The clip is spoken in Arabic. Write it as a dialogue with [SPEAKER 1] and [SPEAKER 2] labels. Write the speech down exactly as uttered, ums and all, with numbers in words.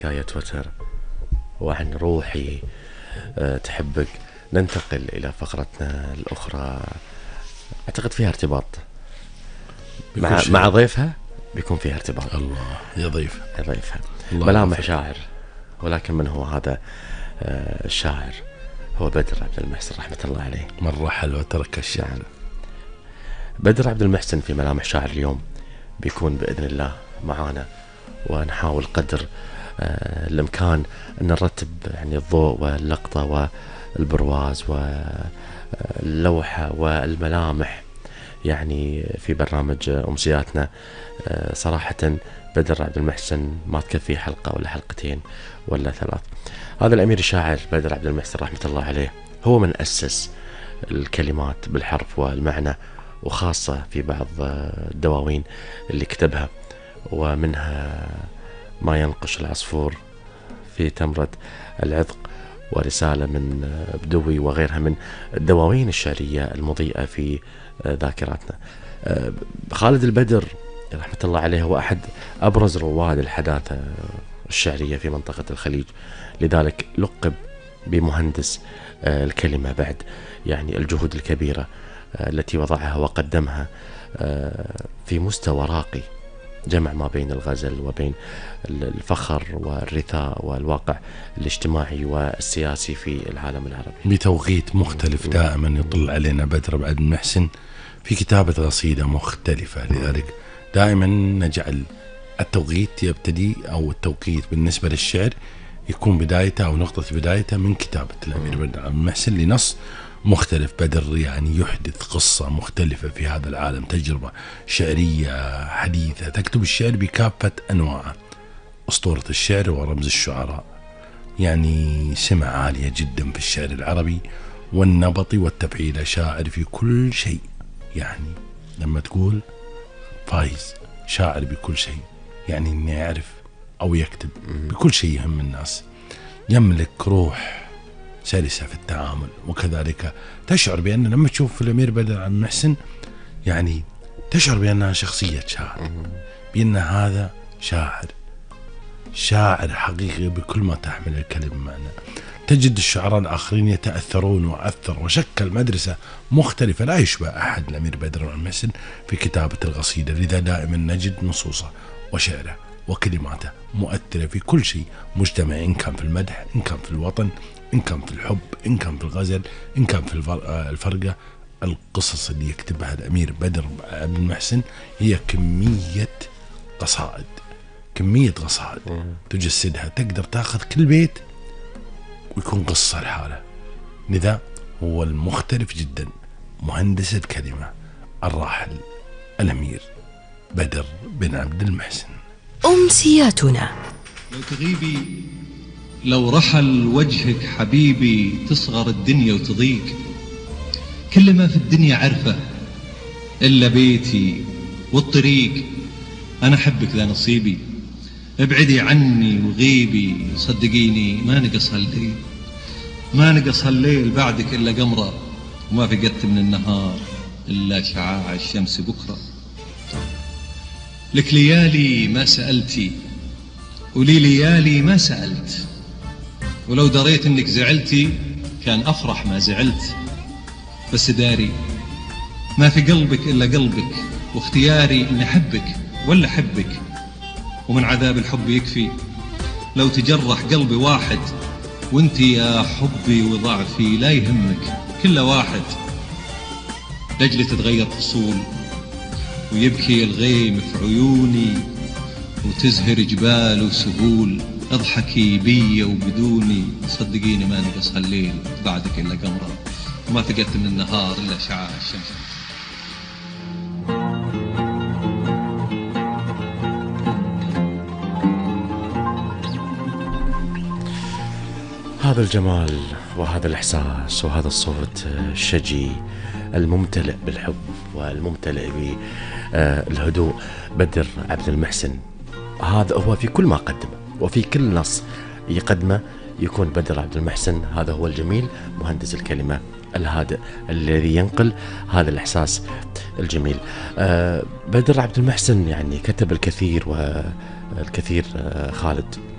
[SPEAKER 1] حكاية وتر وعن روحي أه تحبك. ننتقل إلى فقرتنا الأخرى، أعتقد فيها ارتباط مع مع ضيفها، بيكون فيها ارتباط.
[SPEAKER 2] الله يا ضيف
[SPEAKER 1] يا ضيفها ملامح شاعر، ولكن من هو هذا أه الشاعر؟ هو بدر عبد المحسن رحمة الله عليه.
[SPEAKER 2] من رحل وترك الشعر.
[SPEAKER 1] بدر عبد المحسن في ملامح شاعر اليوم بيكون بإذن الله معانا، ونحاول قدر آه الإمكان أن نرتب يعني الضوء واللقطة والبرواز واللوحة والملامح يعني في برنامج أمسياتنا. آه صراحة بدر عبد المحسن ما تكفي حلقة ولا حلقتين ولا ثلاث. هذا الأمير الشاعر بدر عبد المحسن رحمة الله عليه هو من أسس الكلمات بالحرف والمعنى، وخاصة في بعض الدواوين اللي كتبها، ومنها ما ينقش العصفور في تمرة العذق، ورسالة من بدوي، وغيرها من الدواوين الشعرية المضيئة في ذاكراتنا. خالد البدر رحمة الله عليه هو أحد أبرز رواد الحداثة الشعرية في منطقة الخليج، لذلك لقب بمهندس الكلمة بعد يعني الجهود الكبيرة التي وضعها وقدمها في مستوى راقي، جمع ما بين الغزل وبين الفخر والرثاء والواقع الاجتماعي والسياسي في العالم العربي
[SPEAKER 2] بتوقيت مختلف. دائما يطل علينا بدر عبد المحسن في كتابة قصيدة مختلفة، لذلك دائما نجعل التوقيت يبتدي أو التوقيت بالنسبة للشعر يكون بدايته أو نقطة بدايته من كتابة الأمير بدر عبد المحسن لنص مختلف. بدر يعني يحدث قصة مختلفة في هذا العالم، تجربة شعرية حديثة، تكتب الشعر بكافة أنواعه، أسطورة الشعر ورمز الشعراء، يعني سمة عالية جدا في الشعر العربي والنبط والتفعيل. شاعر في كل شيء، يعني لما تقول فايز شاعر بكل شيء، يعني إنه يعرف أو يكتب بكل شيء يهم الناس، يملك روح سلسة في التعامل، وكذلك تشعر بأن لما تشوف الأمير بدر عبد المحسن يعني تشعر بأنها شخصية شاعر، بأن هذا شاعر شاعر حقيقي بكل ما تحمل الكلمة معنى. تجد الشعراء الآخرين يتأثرون وأثر وشكل مدرسة مختلفة، لا يشبه أحد الأمير بدر عبد المحسن في كتابة القصيدة، لذا دائما نجد نصوصه وشعره وكلماته مؤثرة في كل شيء مجتمع، إن كان في المدح، إن كان في الوطن، إن كان في الحب، إن كان في الغزل، إن كان في الفرقة. القصص اللي يكتبها الأمير بدر عبد المحسن هي كمية قصائد، كمية قصائد تجسدها، تقدر تأخذ كل بيت ويكون قصة لحاله. لذا هو المختلف جدا، مهندس الكلمة الراحل الأمير بدر بن عبد المحسن.
[SPEAKER 3] أمسياتنا.
[SPEAKER 4] لو تغيبي، لو رحل وجهك حبيبي، تصغر الدنيا وتضيق. كل ما في الدنيا عرفه إلا بيتي والطريق. أنا أحبك ذا نصيبي، ابعدي عني وغيبي. صدقيني ما نقص هالليل، ما نقص هالليل بعدك إلا قمرة، وما فقدت من النهار إلا شعاع الشمس بكرة. لك ليالي ما سألتي، ولي ليالي ما سألت، ولو دريت انك زعلتي كان افرح ما زعلت. بس داري ما في قلبك الا قلبك، واختياري ان احبك ولا احبك. ومن عذاب الحب يكفي لو تجرح قلبي واحد، وانتي يا حبي وضعفي لا يهمك كل واحد. لاجلي تتغير فصول ويبكي الغيم في عيوني، وتزهر جبال وسهول. اضحكي بي وبدوني، صدقيني ما نقص هالليل بعدك إلا قمرة، وما فقدت من النهار إلا شعاع الشمس.
[SPEAKER 1] هذا الجمال وهذا الإحساس وهذا الصوت الشجي الممتلئ بالحب والممتلئ بالهدوء، بدر عبد المحسن هذا هو في كل ما قدمه، وفي كل نص يقدمه يكون بدر عبد المحسن هذا هو الجميل، مهندس الكلمة الهادئ الذي ينقل هذا الإحساس الجميل. بدر عبد المحسن يعني كتب الكثير والكثير خالد